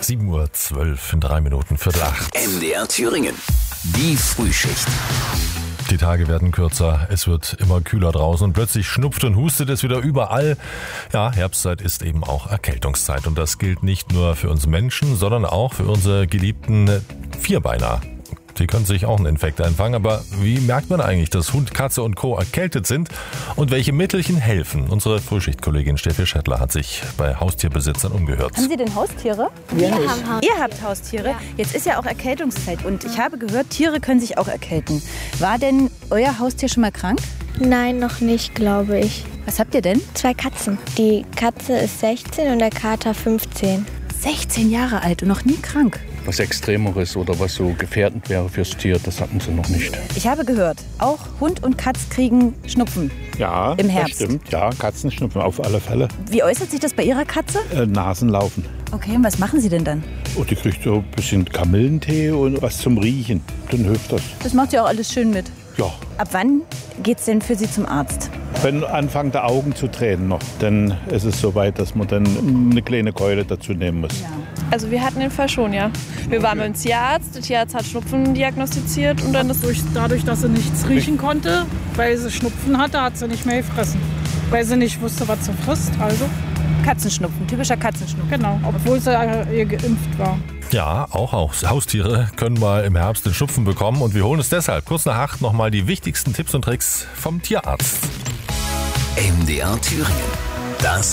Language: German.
7:12 Uhr in 3 Minuten, 7:45. MDR Thüringen. Die Frühschicht. Die Tage werden kürzer, es wird immer kühler draußen und plötzlich schnupft und hustet es wieder überall. Ja, Herbstzeit ist eben auch Erkältungszeit und das gilt nicht nur für uns Menschen, sondern auch für unsere geliebten Vierbeiner. Die können sich auch einen Infekt einfangen, aber wie merkt man eigentlich, dass Hund, Katze und Co. erkältet sind und welche Mittelchen helfen? Unsere Frühschichtkollegin Steffi Schettler hat sich bei Haustierbesitzern umgehört. Haben Sie denn Haustiere? Wir haben Ihr habt Haustiere? Ja. Jetzt ist ja auch Erkältungszeit und ich habe gehört, Tiere können sich auch erkälten. War denn euer Haustier schon mal krank? Nein, noch nicht, glaube ich. Was habt ihr denn? 2 Katzen. Die Katze ist 16 und der Kater 15. 16 Jahre alt und noch nie krank. Was Extremeres oder was so gefährdend wäre fürs Tier, das hatten sie noch nicht. Ich habe gehört, auch Hund und Katz kriegen Schnupfen. Ja, Im Herbst. das stimmt. Ja, Katzenschnupfen auf alle Fälle. Wie äußert sich das bei Ihrer Katze? Nasenlaufen. Okay, und was machen Sie denn dann? Und die kriegt so ein bisschen Kamillentee und was zum Riechen. Dann hilft das. Das macht sie auch alles schön mit. Ja, Ab wann geht's denn für Sie zum Arzt? wenn anfangen die Augen zu tränen noch, dann ist es soweit, dass man dann eine kleine Keule dazu nehmen muss. Also wir hatten den Fall schon, ja. Wir waren beim Tierarzt, der Tierarzt hat Schnupfen diagnostiziert und dann ist Dadurch, dass sie nichts riechen konnte, weil sie Schnupfen hatte, hat sie nicht mehr gefressen. Weil sie nicht wusste, was sie frisst. Also, Katzenschnupfen, typischer Katzenschnupfen. genau, obwohl sie geimpft war. Ja, auch Haustiere können mal im Herbst den Schnupfen bekommen und wir holen es deshalb kurz nach 8 nochmal die wichtigsten Tipps und Tricks vom Tierarzt. MDR Thüringen. Das